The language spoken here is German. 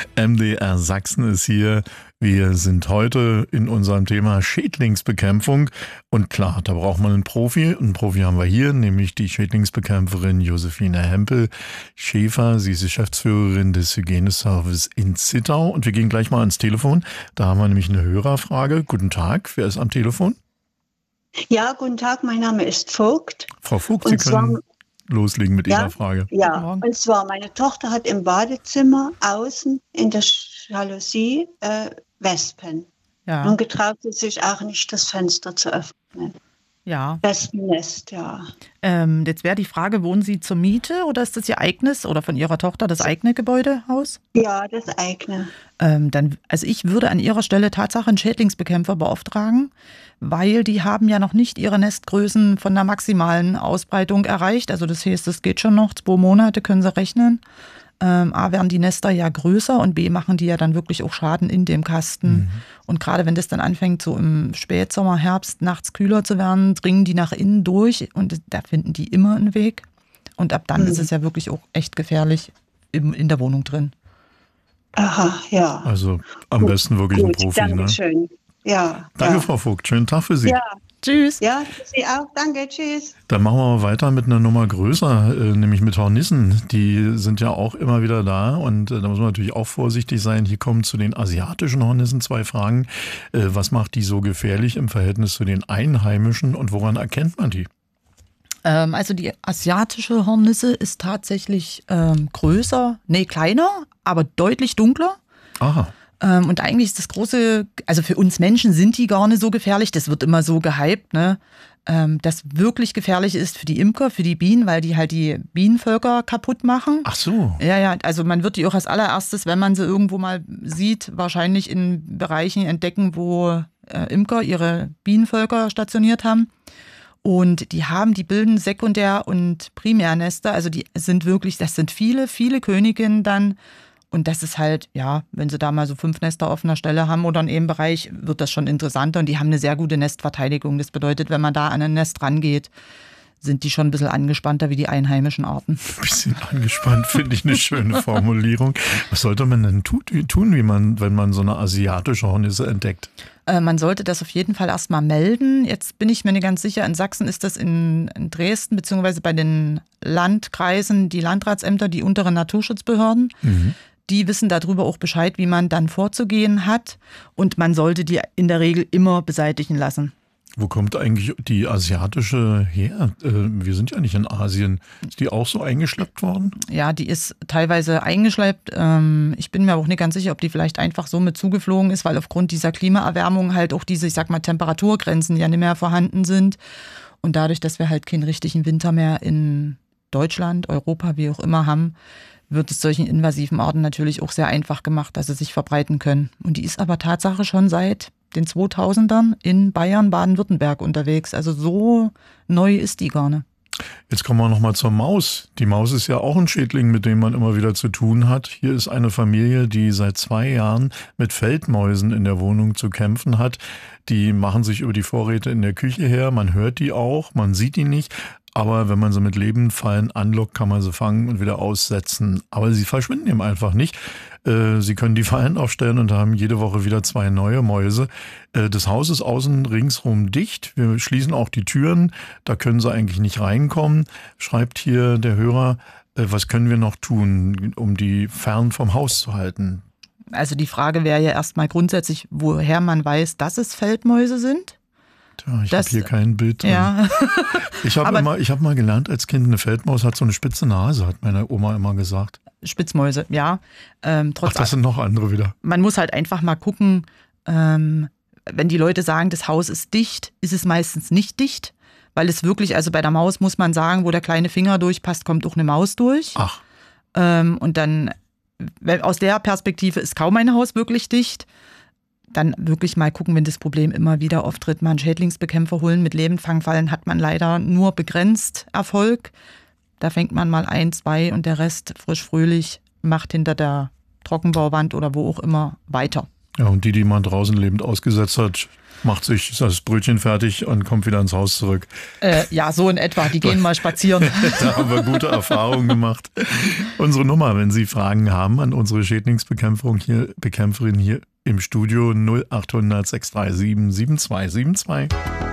MDR Sachsen ist hier. Wir sind heute in unserem Thema Schädlingsbekämpfung. Und klar, da braucht man einen Profi. Einen Profi haben wir hier, nämlich die Schädlingsbekämpferin Josephine Hempel-Schäfer. Sie ist Geschäftsführerin des Hygieneservice in Zittau. Und wir gehen gleich mal ans Telefon. Da haben wir nämlich eine Hörerfrage. Guten Tag, wer ist am Telefon? Ja, guten Tag, mein Name ist Vogt. Frau Vogt, Sie können loslegen mit Ihrer Frage. Ja, und zwar, meine Tochter hat im Badezimmer außen in der Jalousie Wespen. Ja. Und getraut sie sich auch nicht, das Fenster zu öffnen. Ja. Wespennest, ja. Jetzt wäre die Frage, wohnen Sie zur Miete oder ist das Ihr eigenes oder von Ihrer Tochter das eigene Gebäudehaus? Ja, das eigene. Also ich würde an Ihrer Stelle Tatsache einen Schädlingsbekämpfer beauftragen, weil die haben ja noch nicht ihre Nestgrößen von der maximalen Ausbreitung erreicht. Also das heißt, das geht schon noch, 2 Monate können Sie rechnen. A, werden die Nester ja größer und B, machen die ja dann wirklich auch Schaden in dem Kasten. Mhm. Und gerade wenn das dann anfängt, so im Spätsommer, Herbst, nachts kühler zu werden, dringen die nach innen durch und da finden die immer einen Weg. Und ab dann ist es ja wirklich auch echt gefährlich in der Wohnung drin. Aha, ja. Also am besten wirklich ein Profi. Dankeschön. Ne? Ja. Danke, Frau Vogt. Schönen Tag für Sie. Ja. Tschüss. Ja, Sie auch. Danke, tschüss. Dann machen wir mal weiter mit einer Nummer größer, nämlich mit Hornissen. Die sind ja auch immer wieder da und da muss man natürlich auch vorsichtig sein. Hier kommen zu den asiatischen Hornissen 2 Fragen. Was macht die so gefährlich im Verhältnis zu den einheimischen und woran erkennt man die? Also die asiatische Hornisse ist tatsächlich kleiner, aber deutlich dunkler. Aha. Und eigentlich ist das große, also für uns Menschen sind die gar nicht so gefährlich, das wird immer so gehypt, ne? Das wirklich Gefährliche ist für die Imker, für die Bienen, weil die halt die Bienenvölker kaputt machen. Ach so. Ja, also man wird die auch als allererstes, wenn man sie irgendwo mal sieht, wahrscheinlich in Bereichen entdecken, wo Imker ihre Bienenvölker stationiert haben. Und die bilden Sekundär- und Primärnester, also das sind viele, viele Königinnen dann. Und das ist halt, ja, wenn sie da mal so 5 Nester auf einer Stelle haben oder in einem Bereich, wird das schon interessanter. Und die haben eine sehr gute Nestverteidigung. Das bedeutet, wenn man da an ein Nest rangeht, sind die schon ein bisschen angespannter wie die einheimischen Arten. Ein bisschen angespannt, finde ich eine schöne Formulierung. Was sollte man denn tun, wenn man so eine asiatische Hornisse entdeckt? Man sollte das auf jeden Fall erstmal melden. Jetzt bin ich mir nicht ganz sicher, in Sachsen ist das in Dresden, beziehungsweise bei den Landkreisen, die Landratsämter, die unteren Naturschutzbehörden. Mhm. Die wissen darüber auch Bescheid, wie man dann vorzugehen hat. Und man sollte die in der Regel immer beseitigen lassen. Wo kommt eigentlich die asiatische her? Wir sind ja nicht in Asien. Ist die auch so eingeschleppt worden? Ja, die ist teilweise eingeschleppt. Ich bin mir auch nicht ganz sicher, ob die vielleicht einfach so mit zugeflogen ist, weil aufgrund dieser Klimaerwärmung halt auch diese, Temperaturgrenzen ja nicht mehr vorhanden sind. Und dadurch, dass wir halt keinen richtigen Winter mehr in Deutschland, Europa, wie auch immer haben, wird es solchen invasiven Arten natürlich auch sehr einfach gemacht, dass sie sich verbreiten können. Und die ist aber Tatsache schon seit den 2000ern in Bayern, Baden-Württemberg unterwegs. Also so neu ist die gar nicht. Jetzt kommen wir nochmal zur Maus. Die Maus ist ja auch ein Schädling, mit dem man immer wieder zu tun hat. Hier ist eine Familie, die seit 2 Jahren mit Feldmäusen in der Wohnung zu kämpfen hat. Die machen sich über die Vorräte in der Küche her. Man hört die auch, man sieht die nicht. Aber wenn man sie mit Lebendfallen anlockt, kann man sie fangen und wieder aussetzen. Aber sie verschwinden eben einfach nicht. Sie können die Fallen aufstellen und haben jede Woche wieder 2 neue Mäuse. Das Haus ist außen ringsrum dicht. Wir schließen auch die Türen. Da können sie eigentlich nicht reinkommen. Schreibt hier der Hörer, was können wir noch tun, um die fern vom Haus zu halten? Also die Frage wäre ja erstmal grundsätzlich, woher man weiß, dass es Feldmäuse sind. Tja, ich habe hier kein Bild drin. Ja. Ich habe mal gelernt als Kind, eine Feldmaus hat so eine spitze Nase, hat meine Oma immer gesagt. Spitzmäuse, ja. Das sind noch andere wieder. Man muss halt einfach mal gucken, wenn die Leute sagen, das Haus ist dicht, ist es meistens nicht dicht, weil es wirklich, also bei der Maus muss man sagen, wo der kleine Finger durchpasst, kommt auch eine Maus durch. Ach. Und dann, aus der Perspektive ist kaum ein Haus wirklich dicht. Dann wirklich mal gucken, wenn das Problem immer wieder auftritt, mal einen Schädlingsbekämpfer holen. Mit Lebendfangfallen hat man leider nur begrenzt Erfolg. Da fängt man mal 1, 2 und der Rest frisch fröhlich macht hinter der Trockenbauwand oder wo auch immer weiter. Ja, und die man draußen lebend ausgesetzt hat, macht sich das Brötchen fertig und kommt wieder ins Haus zurück. Ja, so in etwa. Die gehen mal spazieren. Da haben wir gute Erfahrungen gemacht. Unsere Nummer, wenn Sie Fragen haben an unsere Schädlingsbekämpferin hier im Studio 0800 637 7272.